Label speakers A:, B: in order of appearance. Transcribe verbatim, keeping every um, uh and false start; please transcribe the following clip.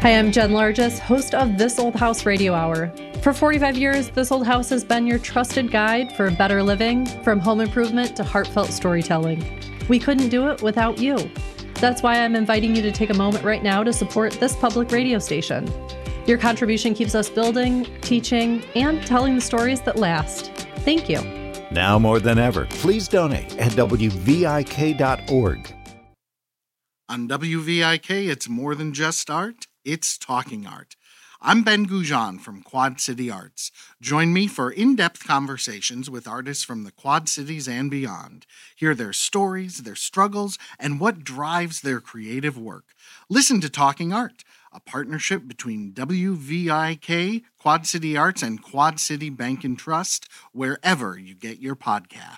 A: Hi, I'm Jen Largess, host of This Old House Radio Hour. For forty-five years, This Old House has been your trusted guide for better living, from home improvement to heartfelt storytelling. We couldn't do it without you. That's why I'm inviting you to take a moment right now to support this public radio station. Your contribution keeps us building, teaching, and telling the stories that last. Thank you.
B: Now more than ever, please donate at W V I K dot org.
C: On W V I K, it's more than just art, it's talking art. I'm Ben Goujon from Quad City Arts. Join me for in-depth conversations with artists from the Quad Cities and beyond. Hear their stories, their struggles, and what drives their creative work. Listen to Talking Art, a partnership between W V I K, Quad City Arts, and Quad City Bank and Trust, wherever you get your podcasts.